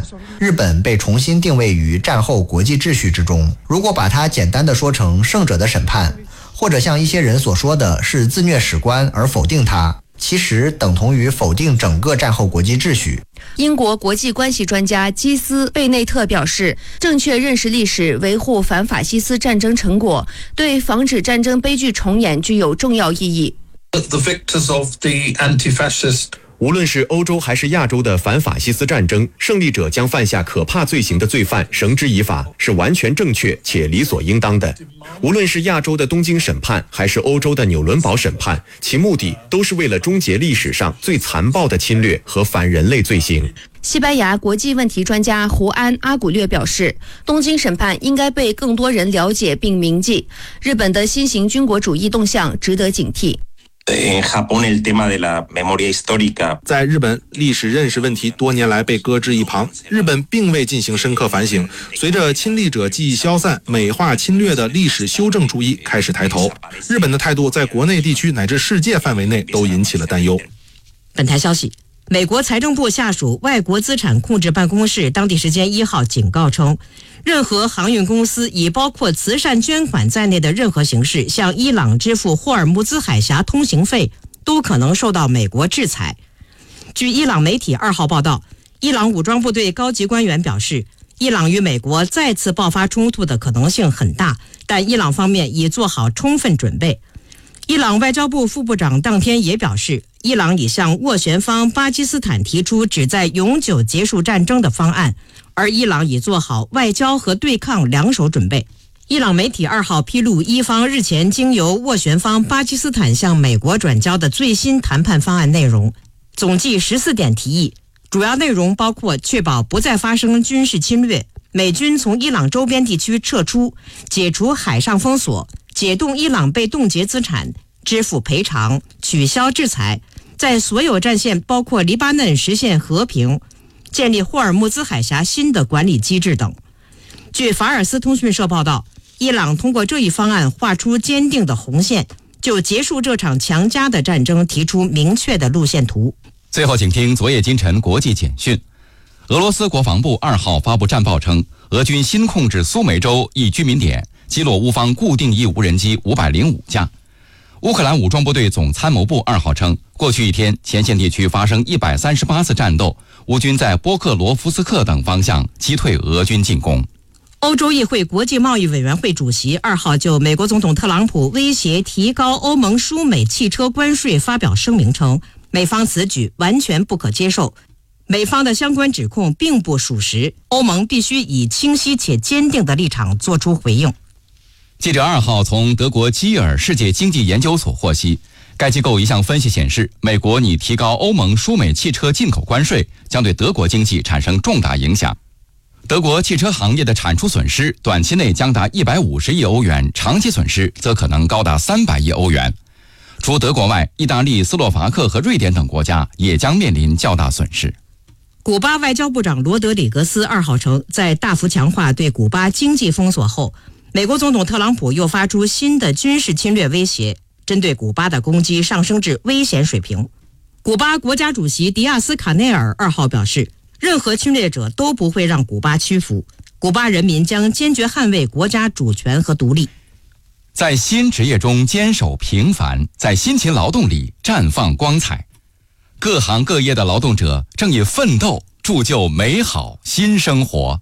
判，日本被重新定位于战后国际秩序之中。如果把它简单的说成胜者的审判，或者像一些人所说的是自虐史观而否定它，其实等同于否定整个战后国际秩序。 英国国际关系专家基斯·贝内特表示，正确认识历史，维护反法西斯战争成果，对防止战争悲剧重演具有重要意义。 无论是欧洲还是亚洲的反法西斯战争，胜利者将犯下可怕罪行的罪犯绳之以法，是完全正确且理所应当的。无论是亚洲的东京审判，还是欧洲的纽伦堡审判，其目的都是为了终结历史上最残暴的侵略和反人类罪行。 西班牙国际问题专家胡安·阿古略表示，东京审判应该被更多人了解并铭记。日本的新型军国主义动向值得警惕。 在日本，历史认识问题多年来被搁置一旁，日本并未进行深刻反省。随着亲历者记忆消散，美化侵略的历史修正主义开始抬头，日本的态度在国内地区乃至世界范围内都引起了担忧。 本台消息，美国财政部下属外国资产控制办公室当地时间1号警告称，任何航运公司以包括慈善捐款在内的任何形式向伊朗支付霍尔木兹海峡通行费，都可能受到美国制裁。据伊朗媒体2号报道，伊朗武装部队高级官员表示，伊朗与美国再次爆发冲突的可能性很大，但伊朗方面已做好充分准备。伊朗外交部副部长当天也表示，伊朗已向斡旋方巴基斯坦提出旨在永久结束战争的方案，而伊朗已做好外交和对抗两手准备。伊朗媒体2号披露，伊方日前经由斡旋方巴基斯坦向美国转交的最新谈判方案内容，总计14点提议，主要内容包括确保不再发生军事侵略，美军从伊朗周边地区撤出，解除海上封锁，解冻伊朗被冻结资产，支付赔偿，取消制裁，在所有战线包括黎巴嫩实现和平，建立霍尔木兹海峡新的管理机制等。据法尔斯通讯社报道，伊朗通过这一方案画出坚定的红线，就结束这场强加的战争提出明确的路线图。 最后请听昨夜今晨国际简讯。俄罗斯国防部2号发布战报称，俄军新控制苏梅州一居民点，击落乌方固定翼无人机505架。乌克兰武装部队总参谋部2号称，过去一天前线地区发生138次战斗，乌军在波克罗夫斯克等方向击退俄军进攻。 欧洲议会国际贸易委员会主席2号就美国总统特朗普威胁提高欧盟输美汽车关税发表声明称，美方此举完全不可接受，美方的相关指控并不属实，欧盟必须以清晰且坚定的立场作出回应。 记者2号从德国基尔世界经济研究所获悉，该机构一项分析显示，美国拟提高欧盟输美汽车进口关税，将对德国经济产生重大影响。德国汽车行业的产出损失短期内将达150亿欧元，长期损失则可能高达300亿欧元。除德国外，意大利、斯洛伐克和瑞典等国家也将面临较大损失。 古巴外交部长罗德里格斯2号称，在大幅强化对古巴经济封锁后，美国总统特朗普又发出新的军事侵略威胁，针对古巴的攻击上升至危险水平。古巴国家主席迪亚斯卡内尔2号表示，任何侵略者都不会让古巴屈服，古巴人民将坚决捍卫国家主权和独立。 在新职业中坚守平凡，在辛勤劳动里绽放光彩。各行各业的劳动者正以奋斗铸就美好新生活。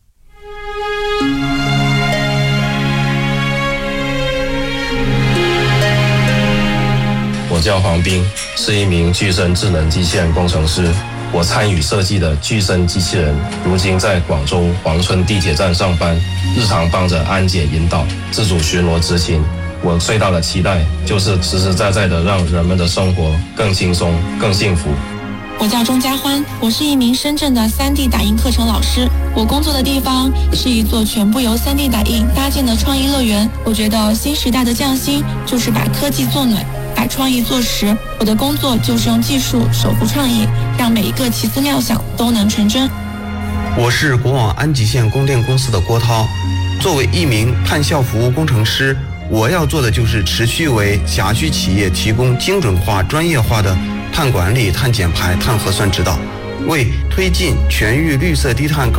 我叫黄斌，是一名具身智能机器人工程师。我参与设计的具身机器人，如今在广州黄村地铁站上班，日常帮着安检引导、自主巡逻执勤。我最大的期待就是实实在在的让人们的生活更轻松、更幸福。 我叫钟佳欢，我是一名深圳的3D 打印课程老师。我工作的地方是一座全部由3D 打印搭建的创意乐园。我觉得新时代的匠心就是把科技做暖，把创意做实。我的工作就是用技术守护创意，让每一个奇思妙想都能成真。 我是国网安吉县供电公司的郭涛，作为一名碳效服务工程师，我要做的就是持续为辖区企业提供精准化、专业化的碳管理、碳减排、碳核算指导，为推进全域绿色低碳